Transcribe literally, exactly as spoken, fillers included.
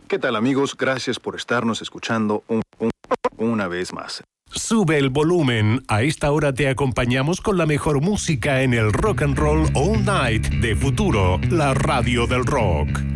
¿Qué tal, amigos? Gracias por estarnos escuchando un, un, una vez más. Sube el volumen. A esta hora te acompañamos con la mejor música en el Rock and Roll All Night de Futuro, la radio del rock.